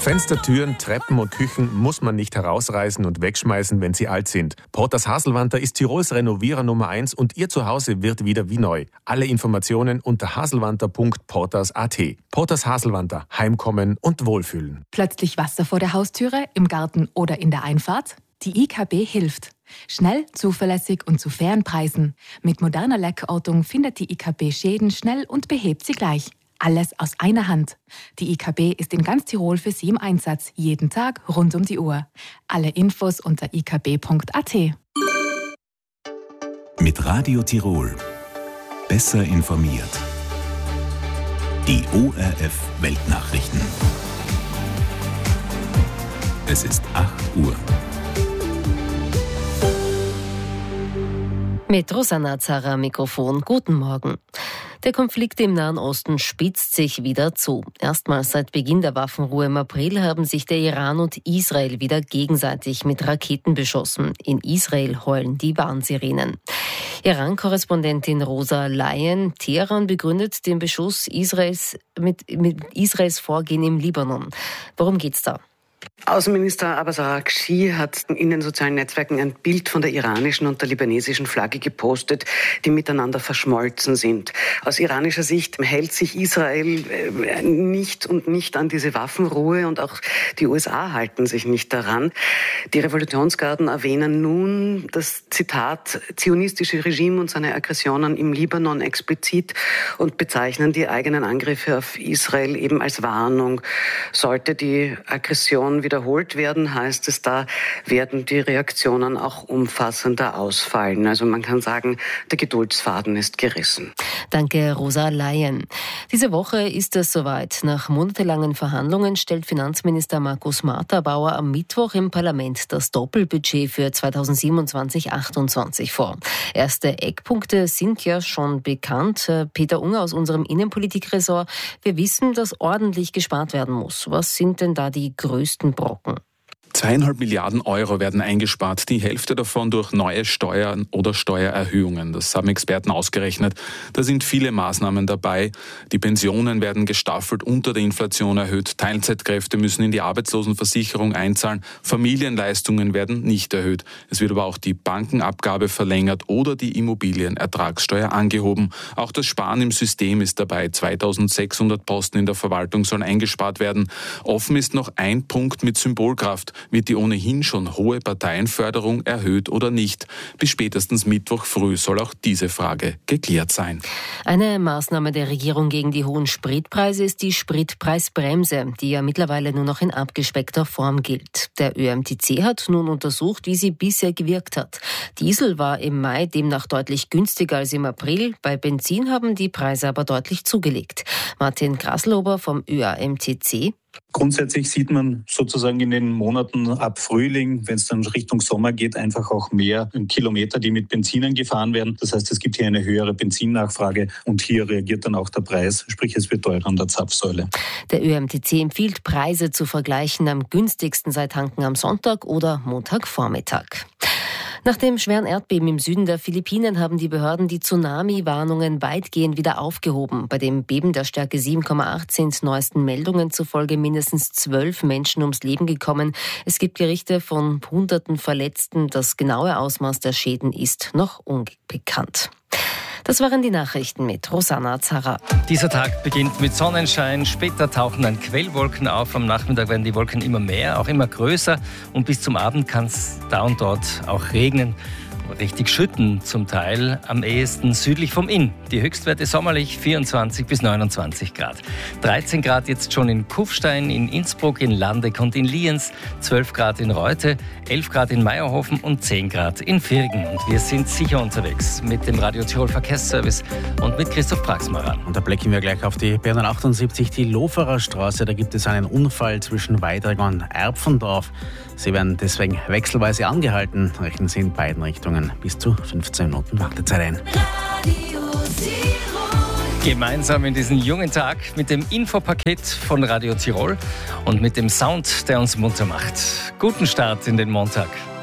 Fenster, Türen, Treppen und Küchen muss man nicht herausreißen und wegschmeißen, wenn sie alt sind. Porters Haselwanter ist Tirols Renovierer Nummer 1 und Ihr Zuhause wird wieder wie neu. Alle Informationen unter haselwanter.porters.at. Porters Haselwanter. Heimkommen und Wohlfühlen. Plötzlich Wasser vor der Haustüre, im Garten oder in der Einfahrt? Die IKB hilft. Schnell, zuverlässig und zu fairen Preisen. Mit moderner Leckortung findet die IKB Schäden schnell und behebt sie gleich. Alles aus einer Hand. Die IKB ist in ganz Tirol für Sie im Einsatz. Jeden Tag, rund um die Uhr. Alle Infos unter ikb.at. Mit Radio Tirol. Besser informiert. Die ORF Weltnachrichten. Es ist 8 Uhr. Mit Rosanna Zara am Mikrofon. Guten Morgen. Der Konflikt im Nahen Osten spitzt sich wieder zu. Erstmals seit Beginn der Waffenruhe im April haben sich der Iran und Israel wieder gegenseitig mit Raketen beschossen. In Israel heulen die Warnsirenen. Iran-Korrespondentin Rosa Layen: Teheran begründet den Beschuss Israels mit Israels Vorgehen im Libanon. Worum geht's da? Außenminister Abbas Araghchi hat in den sozialen Netzwerken ein Bild von der iranischen und der libanesischen Flagge gepostet, die miteinander verschmolzen sind. Aus iranischer Sicht hält sich Israel nicht an diese Waffenruhe und auch die USA halten sich nicht daran. Die Revolutionsgarden erwähnen nun das, Zitat, zionistische Regime und seine Aggressionen im Libanon explizit und bezeichnen die eigenen Angriffe auf Israel eben als Warnung. Sollte die Aggression wiederholt werden, heißt es, da werden die Reaktionen auch umfassender ausfallen. Also man kann sagen, der Geduldsfaden ist gerissen. Danke, Rosa Layen. Diese Woche ist es soweit. Nach monatelangen Verhandlungen stellt Finanzminister Markus Marterbauer am Mittwoch im Parlament das Doppelbudget für 2027-28 vor. Erste Eckpunkte sind ja schon bekannt. Peter Unger aus unserem Innenpolitikressort. Wir wissen, dass ordentlich gespart werden muss. Was sind denn da die größten Brocken? 2,5 Milliarden Euro werden eingespart, die Hälfte davon durch neue Steuern oder Steuererhöhungen. Das haben Experten ausgerechnet. Da sind viele Maßnahmen dabei. Die Pensionen werden gestaffelt unter der Inflation erhöht. Teilzeitkräfte müssen in die Arbeitslosenversicherung einzahlen. Familienleistungen werden nicht erhöht. Es wird aber auch die Bankenabgabe verlängert oder die Immobilienertragssteuer angehoben. Auch das Sparen im System ist dabei. 2600 Posten in der Verwaltung sollen eingespart werden. Offen ist noch ein Punkt mit Symbolkraft. Wird die ohnehin schon hohe Parteienförderung erhöht oder nicht? Bis spätestens Mittwoch früh soll auch diese Frage geklärt sein. Eine Maßnahme der Regierung gegen die hohen Spritpreise ist die Spritpreisbremse, die ja mittlerweile nur noch in abgespeckter Form gilt. Der ÖMTC hat nun untersucht, wie sie bisher gewirkt hat. Diesel war im Mai demnach deutlich günstiger als im April. Bei Benzin haben die Preise aber deutlich zugelegt. Martin Graslober vom ÖAMTC. Grundsätzlich sieht man sozusagen in den Monaten ab Frühling, wenn es dann Richtung Sommer geht, einfach auch mehr Kilometer, die mit Benzinen gefahren werden. Das heißt, es gibt hier eine höhere Benzinnachfrage und hier reagiert dann auch der Preis, sprich es wird teurer an der Zapfsäule. Der ÖMTC empfiehlt, Preise zu vergleichen. Am günstigsten sei tanken am Sonntag oder Montagvormittag. Nach dem schweren Erdbeben im Süden der Philippinen haben die Behörden die Tsunami-Warnungen weitgehend wieder aufgehoben. Bei dem Beben der Stärke 7,8 sind neuesten Meldungen zufolge mindestens 12 Menschen ums Leben gekommen. Es gibt Berichte von hunderten Verletzten. Das genaue Ausmaß der Schäden ist noch unbekannt. Das waren die Nachrichten mit Rosanna Zara. Dieser Tag beginnt mit Sonnenschein, später tauchen dann Quellwolken auf. Am Nachmittag werden die Wolken immer mehr, auch immer größer. Und bis zum Abend kann es da und dort auch regnen. Richtig schütten zum Teil, am ehesten südlich vom Inn. Die Höchstwerte sommerlich 24 bis 29 Grad. 13 Grad jetzt schon in Kufstein, in Innsbruck, in Landeck und in Lienz, 12 Grad in Reute, 11 Grad in Meierhofen und 10 Grad in Virgen. Und wir sind sicher unterwegs mit dem Radio Tirol Verkehrsservice und mit Christoph Praxmaran. Und da blicken wir gleich auf die B178, die Loferer Straße. Da gibt es einen Unfall zwischen Weidring und Erpfendorf. Sie werden deswegen wechselweise angehalten. Rechnen Sie in beiden Richtungen bis zu 15 Minuten Wartezeit ein. Gemeinsam in diesen jungen Tag mit dem Infopaket von Radio Tirol und mit dem Sound, der uns munter macht. Guten Start in den Montag.